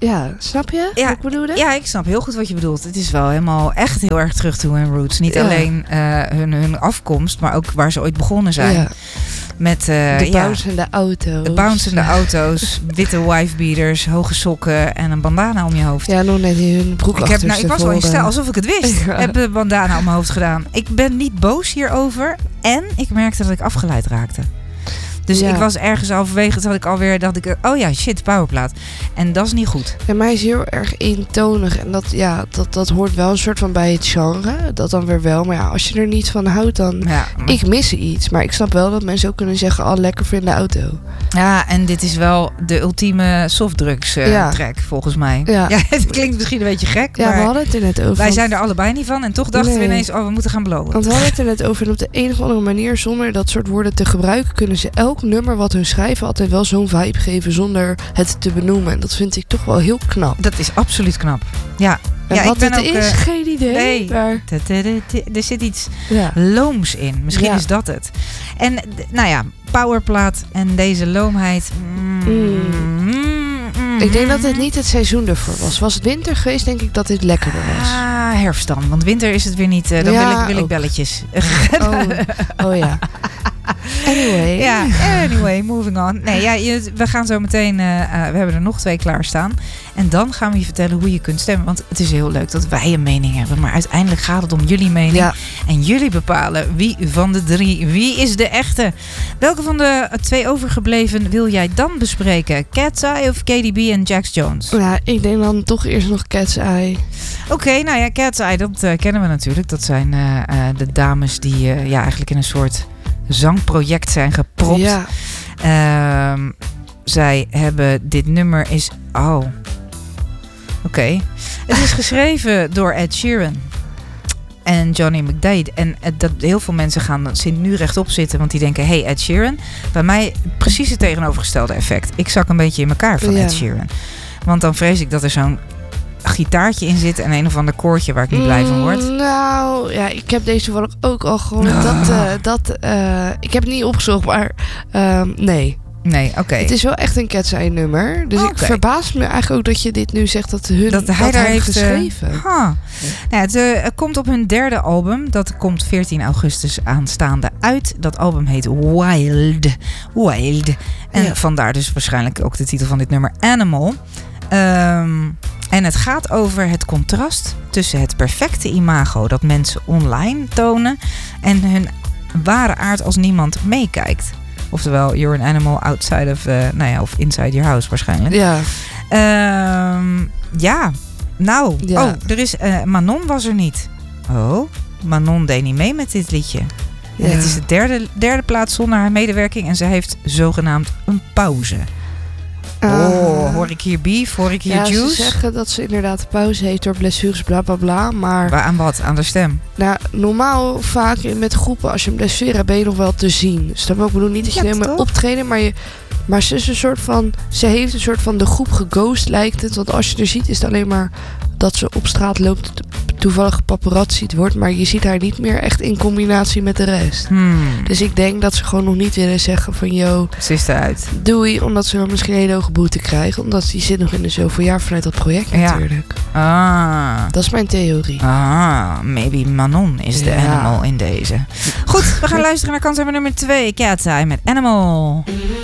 Ja, snap je wat ik bedoelde? Ja, ik snap heel goed wat je bedoelt. Het is wel helemaal echt heel erg terug to hun roots. Niet alleen hun afkomst, maar ook waar ze ooit begonnen zijn. Ja. Met de bouncende auto's. De bouncende auto's, witte wifebeaters, hoge sokken en een bandana om je hoofd. Ja, nog net in hun broek ik was wel in stijl, alsof ik het wist. Ik heb de bandana om mijn hoofd gedaan. Ik ben niet boos hierover. En ik merkte dat ik afgeleid raakte. Dus ik was ergens halverwege, dacht ik, oh ja, shit, powerplaat. En dat is niet goed. Ja, maar hij is heel erg eentonig. En dat hoort wel een soort van bij het genre. Dat dan weer wel. Maar ja, als je er niet van houdt, dan... Ja, maar... Ik mis iets. Maar ik snap wel dat mensen ook kunnen zeggen, lekker voor in de auto. Ja, en dit is wel de ultieme softdrugs track, volgens mij. Ja, het klinkt misschien een beetje gek, maar... we hadden het er net over. Wij zijn er allebei niet van. En toch dachten we ineens, we moeten gaan blowen. Want we hadden het er net over. En op de een of andere manier, zonder dat soort woorden te gebruiken, kunnen ze elk nummer wat hun schrijven altijd wel zo'n vibe geven zonder het te benoemen. En dat vind ik toch wel heel knap. Dat is absoluut knap. Ja. En wat het is, geen idee. Nee, maar... er zit iets looms in. Misschien is dat het. En powerplaat en deze loomheid. Ik denk dat het niet het seizoen ervoor was. Was het winter geweest, denk ik dat dit lekkerder was. Herfst dan. Want winter is het weer niet. Dan wil ik belletjes. Oh ja. Anyway, moving on. Nee, we gaan zo meteen... we hebben er nog 2 klaarstaan. En dan gaan we je vertellen hoe je kunt stemmen. Want het is heel leuk dat wij een mening hebben. Maar uiteindelijk gaat het om jullie mening. Ja. En jullie bepalen wie van de 3, wie is de echte. Welke van de 2 overgebleven wil jij dan bespreken? Cat's Eye of KDB en Jax Jones? Ja, ik denk dan toch eerst nog Cat's Eye. Oké, Cat's Eye, dat kennen we natuurlijk. Dat zijn de dames die eigenlijk in een soort... zangproject zijn gepropt. Ja. Zij hebben dit nummer is... Oké. Het is geschreven door Ed Sheeran en Johnny McDaid. En dat heel veel mensen gaan nu rechtop zitten, want die denken, hey, Ed Sheeran. Bij mij precies het tegenovergestelde effect. Ik zak een beetje in elkaar van Ed Sheeran. Want dan vrees ik dat er zo'n gitaartje in zit en een of ander koortje waar ik niet blij van word. Nou, ja, ik heb deze wel ook al gewoon ik heb het niet opgezocht, maar nee. Nee, oké. Het is wel echt een Cat's Eye nummer. Dus ik verbaas me eigenlijk ook dat je dit nu zegt dat hij daar heeft geschreven. Het komt op hun 3e album. Dat komt 14 augustus aanstaande uit. Dat album heet Wild. En vandaar dus waarschijnlijk ook de titel van dit nummer, Animal. En het gaat over het contrast tussen het perfecte imago dat mensen online tonen en hun ware aard als niemand meekijkt. Oftewel, you're an animal outside of, of inside your house waarschijnlijk. Ja. Er is, Manon was er niet. Oh, Manon deed niet mee met dit liedje. En dit is de derde plaats zonder haar medewerking en ze heeft zogenaamd een pauze. Hoor ik hier beef? Hoor ik hier juice? Ze zeggen dat ze inderdaad pauze heeft door blessures, bla bla bla. Maar aan wat? Aan de stem? Nou, normaal vaak met groepen, als je een blessure hebt, ben je nog wel te zien. Dus dat bedoel niet dat je helemaal optreden, maar ze is een soort van... Ze heeft een soort van de groep geghost, lijkt het. Want als je er ziet, is het alleen maar dat ze op straat loopt, toevallig paparazzi'd wordt. Maar je ziet haar niet meer echt in combinatie met de rest. Dus ik denk dat ze gewoon nog niet willen zeggen van... Yo, ze is eruit. Doei, omdat ze dan misschien een hele hoge boete krijgen. Omdat die zit nog in de zoveel jaar vanuit dat project natuurlijk. Dat is mijn theorie. Maybe Manon is de animal in deze. Goed, we gaan luisteren naar kans nummer 2. Cat's Eye met Animal.